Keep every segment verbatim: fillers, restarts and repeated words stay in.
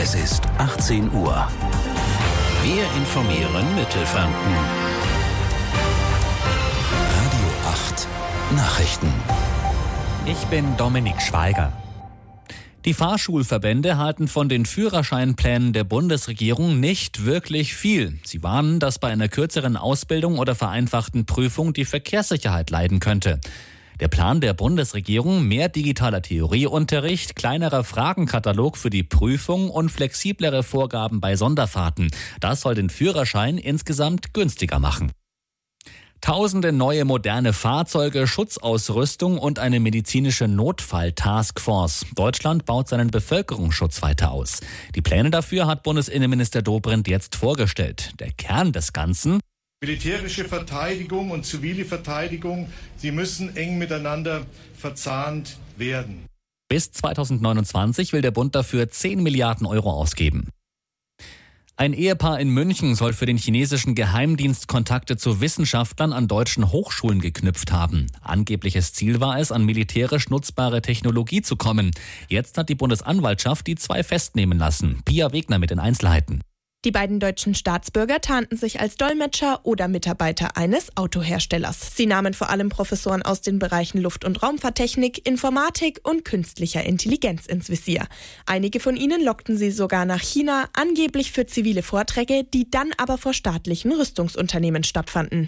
Es ist achtzehn Uhr. Wir informieren Mittelfranken. Radio acht Nachrichten. Ich bin Dominik Schweiger. Die Fahrschulverbände halten von den Führerscheinplänen der Bundesregierung nicht wirklich viel. Sie warnen, dass bei einer kürzeren Ausbildung oder vereinfachten Prüfung die Verkehrssicherheit leiden könnte. Der Plan der Bundesregierung: mehr digitaler Theorieunterricht, kleinerer Fragenkatalog für die Prüfung und flexiblere Vorgaben bei Sonderfahrten. Das soll den Führerschein insgesamt günstiger machen. Tausende neue moderne Fahrzeuge, Schutzausrüstung und eine medizinische Notfall-Taskforce. Deutschland baut seinen Bevölkerungsschutz weiter aus. Die Pläne dafür hat Bundesinnenminister Dobrindt jetzt vorgestellt. Der Kern des Ganzen: militärische Verteidigung und zivile Verteidigung, sie müssen eng miteinander verzahnt werden. Bis zweitausendneunundzwanzig will der Bund dafür zehn Milliarden Euro ausgeben. Ein Ehepaar in München soll für den chinesischen Geheimdienst Kontakte zu Wissenschaftlern an deutschen Hochschulen geknüpft haben. Angebliches Ziel war es, an militärisch nutzbare Technologie zu kommen. Jetzt hat die Bundesanwaltschaft die zwei festnehmen lassen. Pia Wegner mit den Einzelheiten. Die beiden deutschen Staatsbürger tarnten sich als Dolmetscher oder Mitarbeiter eines Autoherstellers. Sie nahmen vor allem Professoren aus den Bereichen Luft- und Raumfahrttechnik, Informatik und künstlicher Intelligenz ins Visier. Einige von ihnen lockten sie sogar nach China, angeblich für zivile Vorträge, die dann aber vor staatlichen Rüstungsunternehmen stattfanden.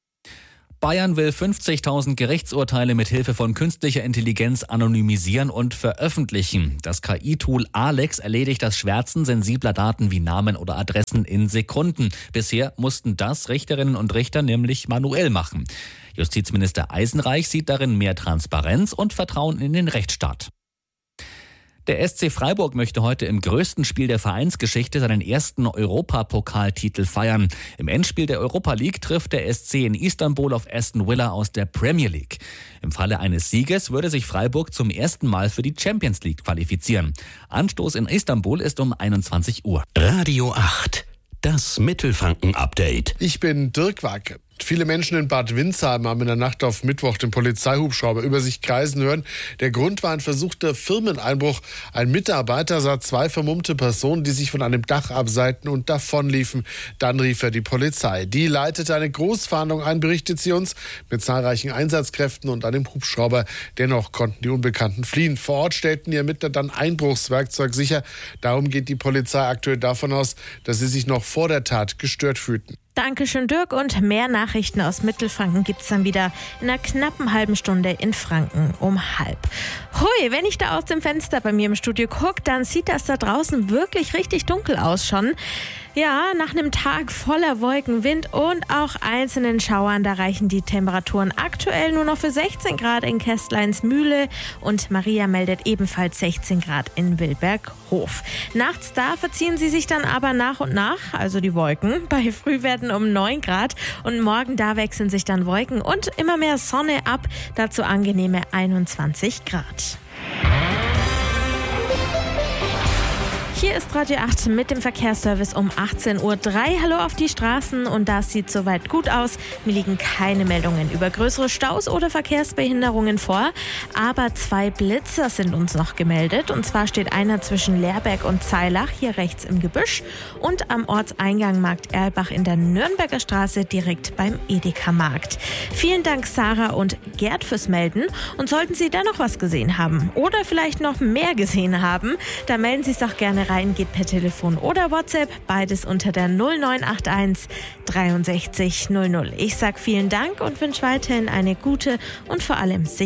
Bayern will fünfzigtausend Gerichtsurteile mit Hilfe von künstlicher Intelligenz anonymisieren und veröffentlichen. Das K I-Tool Alex erledigt das Schwärzen sensibler Daten wie Namen oder Adressen in Sekunden. Bisher mussten das Richterinnen und Richter nämlich manuell machen. Justizminister Eisenreich sieht darin mehr Transparenz und Vertrauen in den Rechtsstaat. Der S C Freiburg möchte heute im größten Spiel der Vereinsgeschichte seinen ersten Europapokaltitel feiern. Im Endspiel der Europa League trifft der S C in Istanbul auf Aston Villa aus der Premier League. Im Falle eines Sieges würde sich Freiburg zum ersten Mal für die Champions League qualifizieren. Anstoß in Istanbul ist um einundzwanzig Uhr. Radio acht, das Mittelfranken-Update. Ich bin Dirk Wacke. Viele Menschen in Bad Windsheim haben in der Nacht auf Mittwoch den Polizeihubschrauber über sich kreisen hören. Der Grund war ein versuchter Firmeneinbruch. Ein Mitarbeiter sah zwei vermummte Personen, die sich von einem Dach abseilten und davonliefen. Dann rief er die Polizei. Die leitete eine Großfahndung ein, berichtet sie uns, mit zahlreichen Einsatzkräften und einem Hubschrauber. Dennoch konnten die Unbekannten fliehen. Vor Ort stellten die Ermittler dann Einbruchswerkzeug sicher. Darum geht die Polizei aktuell davon aus, dass sie sich noch vor der Tat gestört fühlten. Dankeschön, Dirk. Und mehr Nachrichten aus Mittelfranken gibt es dann wieder in einer knappen halben Stunde in Franken um halb. Hui, wenn ich da aus dem Fenster bei mir im Studio gucke, dann sieht das da draußen wirklich richtig dunkel aus schon. Ja, nach einem Tag voller Wolken, Wind und auch einzelnen Schauern, da reichen die Temperaturen aktuell nur noch für sechzehn Grad in Kästleinsmühle und Maria meldet ebenfalls sechzehn Grad in Wilberghof. Nachts da verziehen sie sich dann aber nach und nach, also die Wolken, bei Frühwerten um neun Grad und morgen da wechseln sich dann Wolken und immer mehr Sonne ab, dazu angenehme einundzwanzig Grad. Hier ist Radio acht mit dem Verkehrsservice um achtzehn Uhr drei. Hallo auf die Straßen und das sieht soweit gut aus. Mir liegen keine Meldungen über größere Staus oder Verkehrsbehinderungen vor. Aber zwei Blitzer sind uns noch gemeldet. Und zwar steht einer zwischen Leerberg und Zeilach, hier rechts im Gebüsch. Und am Ortseingang Markt Erlbach in der Nürnberger Straße direkt beim Edeka-Markt. Vielen Dank Sarah und Gerd fürs Melden. Und sollten Sie da noch was gesehen haben oder vielleicht noch mehr gesehen haben, dann melden Sie es doch gerne rein, geht per Telefon oder WhatsApp, beides unter der null neun acht eins dreiundsechzig null null. Ich sag vielen Dank und wünsche weiterhin eine gute und vor allem sichere